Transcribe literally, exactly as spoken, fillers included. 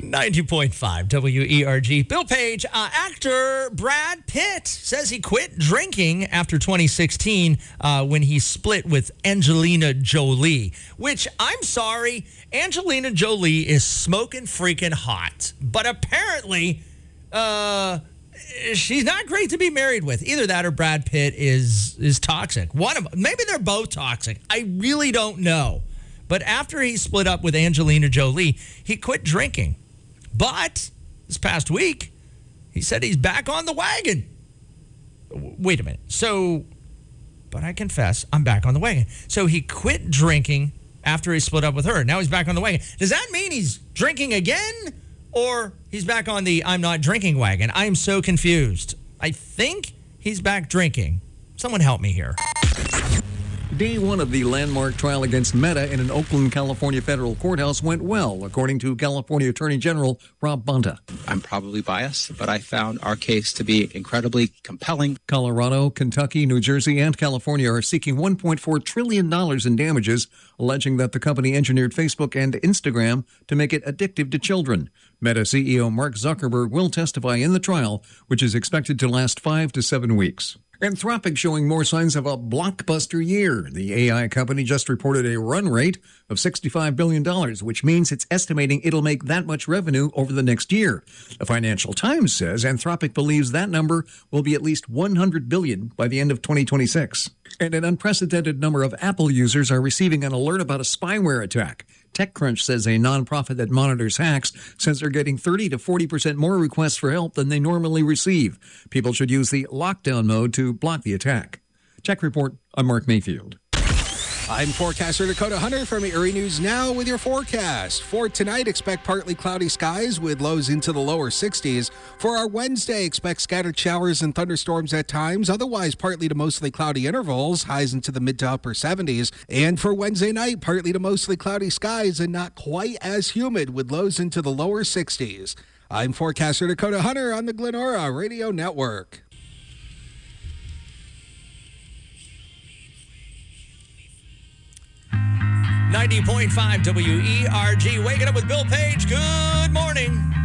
ninety point five W E R G. Bill Page, uh, actor Brad Pitt says he quit drinking after twenty sixteen uh, when he split with Angelina Jolie, which, I'm sorry, Angelina Jolie is smoking freaking hot. But apparently, uh, she's not great to be married with. Either that or Brad Pitt is, is toxic. One of Maybe they're both toxic. I really don't know. But after he split up with Angelina Jolie, he quit drinking. But this past week, he said he's back on the wagon. Wait a minute. So, but I confess, I'm back on the wagon. So he quit drinking after he split up with her. Now he's back on the wagon. Does that mean he's drinking again? Or he's back on the I'm not drinking wagon? I am so confused. I think he's back drinking. Someone help me here. Day one of the landmark trial against Meta in an Oakland, California federal courthouse went well, according to California Attorney General Rob Bonta. I'm probably biased, but I found our case to be incredibly compelling. Colorado, Kentucky, New Jersey, and California are seeking one point four trillion dollars in damages, alleging that the company engineered Facebook and Instagram to make it addictive to children. Meta C E O Mark Zuckerberg will testify in the trial, which is expected to last five to seven weeks. Anthropic showing more signs of a blockbuster year. The A I company just reported a run rate of sixty-five billion dollars, which means it's estimating it'll make that much revenue over the next year. The Financial Times says Anthropic believes that number will be at least one hundred billion dollars by the end of twenty twenty-six. And an unprecedented number of Apple users are receiving an alert about a spyware attack. TechCrunch says a nonprofit that monitors hacks says they're getting thirty to forty percent more requests for help than they normally receive. People should use the lockdown mode to block the attack. Tech Report, I'm Mark Mayfield. I'm forecaster Dakota Hunter from Erie News Now with your forecast. For tonight, expect partly cloudy skies with lows into the lower sixties. For our Wednesday, expect scattered showers and thunderstorms at times. Otherwise, partly to mostly cloudy intervals, highs into the mid to upper seventies. And for Wednesday night, partly to mostly cloudy skies and not quite as humid with lows into the lower sixties. I'm forecaster Dakota Hunter on the Glenora Radio Network. ninety point five W E R G. Waking up with Bill Page. Good morning.